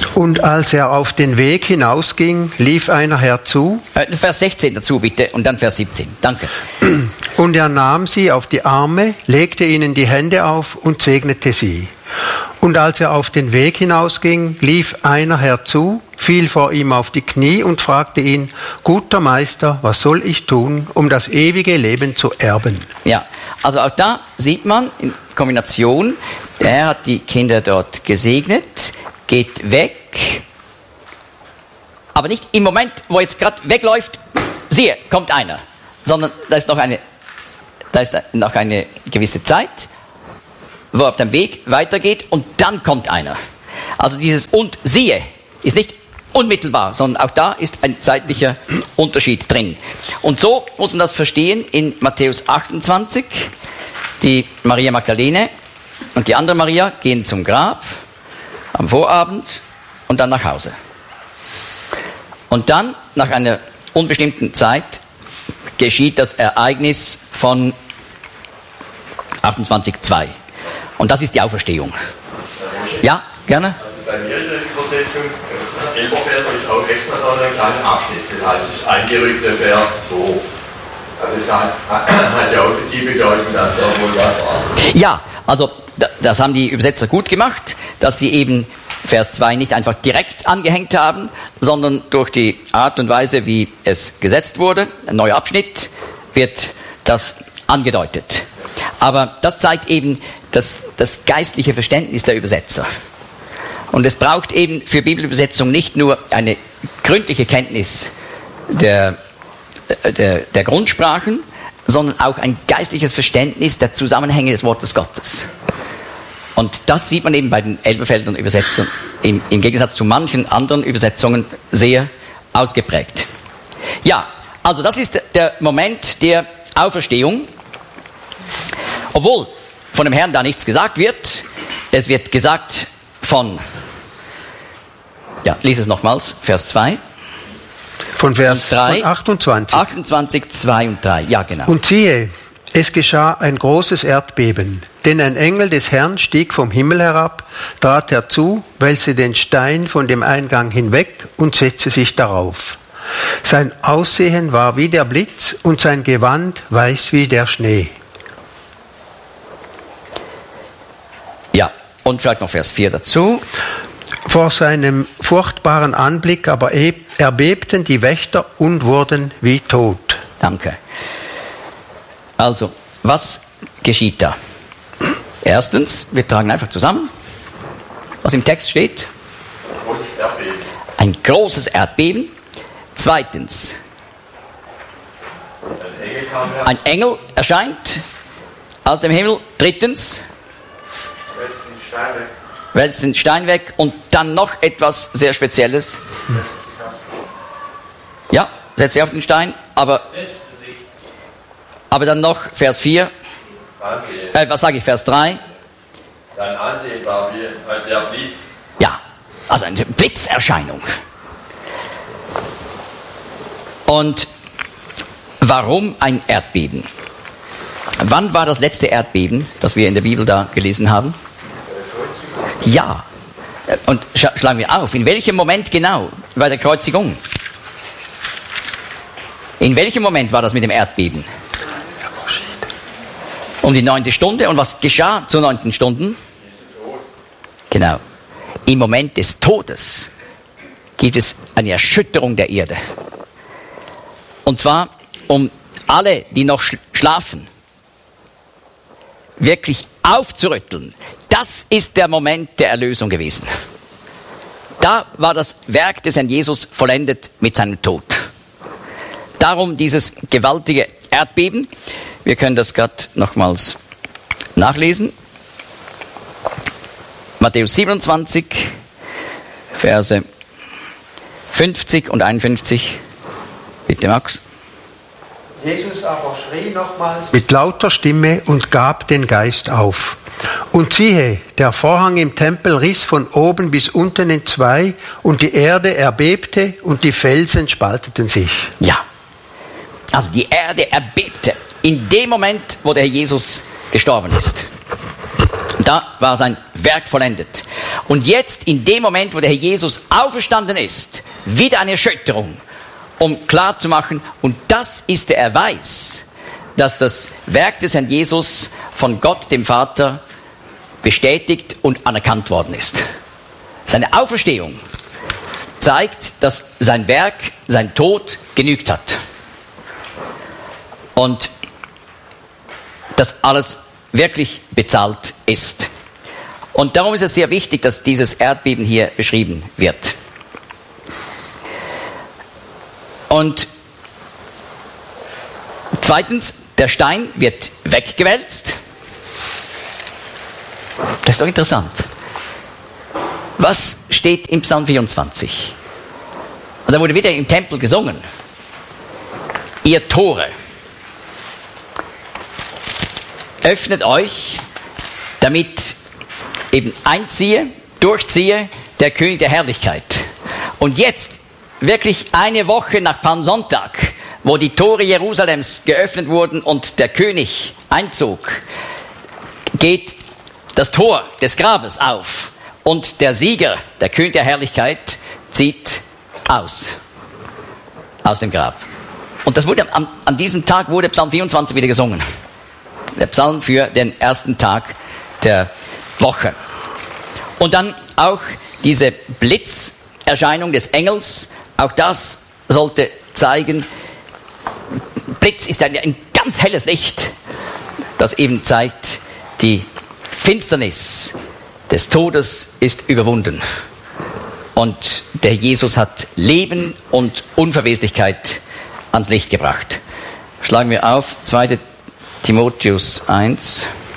Und als er auf den Weg hinausging, lief einer herzu. Vers 16 dazu bitte und dann Vers 17. Danke. Und er nahm sie auf die Arme, legte ihnen die Hände auf und segnete sie. Und als er auf den Weg hinausging, lief einer herzu, fiel vor ihm auf die Knie und fragte ihn: Guter Meister, was soll ich tun, um das ewige Leben zu erben? Ja, also auch da sieht man in Kombination, er hat die Kinder dort gesegnet, geht weg, aber nicht im Moment, wo jetzt gerade wegläuft, siehe, kommt einer, sondern da ist noch eine gewisse Zeit, wo er auf dem Weg weitergeht und dann kommt einer. Also dieses und siehe ist nicht unmittelbar, sondern auch da ist ein zeitlicher Unterschied drin. Und so muss man das verstehen in Matthäus 28. Die Maria Magdalene und die andere Maria gehen zum Grab am Vorabend und dann nach Hause. Und dann, nach einer unbestimmten Zeit, geschieht das Ereignis von 28,2. Und das ist die Auferstehung. Ja, gerne. Also bei mir in der Übersetzung, Elberfelder ist auch extra da ein kleiner Abschnitt. Das heißt, es ist eingerückt der Vers 2. Also es hat ja auch die Bedeutung, dass da wohl was war. Ja, also das haben die Übersetzer gut gemacht, dass sie eben Vers 2 nicht einfach direkt angehängt haben, sondern durch die Art und Weise, wie es gesetzt wurde, ein neuer Abschnitt, wird das angedeutet. Aber das zeigt eben das geistliche Verständnis der Übersetzer. Und es braucht eben für Bibelübersetzung nicht nur eine gründliche Kenntnis der Grundsprachen, sondern auch ein geistliches Verständnis der Zusammenhänge des Wortes Gottes. Und das sieht man eben bei den Elberfeldern Übersetzern im Gegensatz zu manchen anderen Übersetzungen sehr ausgeprägt. Ja, also das ist der Moment der Auferstehung. Obwohl von dem Herrn da nichts gesagt wird, es wird gesagt von, ja, lies es nochmals, Vers 2. Von Vers 3, 28. 28, 2 und 3, ja genau. Und siehe, es geschah ein großes Erdbeben, denn ein Engel des Herrn stieg vom Himmel herab, trat herzu, wälzte den Stein von dem Eingang hinweg und setzte sich darauf. Sein Aussehen war wie der Blitz und sein Gewand weiß wie der Schnee. Ja, und vielleicht noch Vers 4 dazu. Vor seinem furchtbaren Anblick aber erbebten die Wächter und wurden wie tot. Danke. Also, was geschieht da? Erstens, wir tragen einfach zusammen, was im Text steht. Ein großes Erdbeben. Zweitens, ein Engel erscheint aus dem Himmel. Drittens, wälzt den Stein weg. Und dann noch etwas sehr Spezielles. Ja, setzt sich auf den Stein, aber dann noch Vers 4. Vers 3. Sein Ansehen war wie der Blitz. Ja, also eine Blitzerscheinung. Und warum ein Erdbeben? Wann war das letzte Erdbeben, das wir in der Bibel da gelesen haben? Ja. Und schlagen wir auf, in welchem Moment genau? Bei der Kreuzigung. In welchem Moment war das mit dem Erdbeben? Um die 9. Stunde. Und was geschah zur 9. Stunde? Genau. Im Moment des Todes gibt es eine Erschütterung der Erde. Und zwar, um alle, die noch schlafen, wirklich aufzurütteln. Das ist der Moment der Erlösung gewesen. Da war das Werk des Herrn Jesus vollendet mit seinem Tod. Darum dieses gewaltige Erdbeben. Wir können das gerade nochmals nachlesen. Matthäus 27, Verse 50 und 51. Bitte, Max. Jesus aber schrie nochmals mit lauter Stimme und gab den Geist auf. Und siehe, der Vorhang im Tempel riss von oben bis unten in zwei, und die Erde erbebte und die Felsen spalteten sich. Ja, also die Erde erbebte in dem Moment, wo der Herr Jesus gestorben ist. Da war sein Werk vollendet. Und jetzt, in dem Moment, wo der Herr Jesus auferstanden ist, wieder eine Erschütterung, um klarzumachen, und das ist der Erweis, dass das Werk des Herrn Jesus von Gott, dem Vater, bestätigt und anerkannt worden ist. Seine Auferstehung zeigt, dass sein Werk, sein Tod genügt hat. Und dass alles wirklich bezahlt ist. Und darum ist es sehr wichtig, dass dieses Erdbeben hier beschrieben wird. Und zweitens, der Stein wird weggewälzt. Das ist doch interessant. Was steht im Psalm 24? Und da wurde wieder im Tempel gesungen. Ihr Tore, öffnet euch, damit eben einziehe, durchziehe der König der Herrlichkeit. Und jetzt, wirklich eine Woche nach Palmsonntag, wo die Tore Jerusalems geöffnet wurden und der König einzog, geht das Tor des Grabes auf und der Sieger, der König der Herrlichkeit, zieht aus dem Grab. Und das wurde an diesem Tag wurde Psalm 24 wieder gesungen. Der Psalm für den ersten Tag der Woche. Und dann auch diese Blitzerscheinung des Engels, auch das sollte zeigen, Blitz ist ein ganz helles Licht, das eben zeigt, die Finsternis des Todes ist überwunden. Und der Jesus hat Leben und Unverweslichkeit ans Licht gebracht. Schlagen wir auf, 2. Timotheus 1.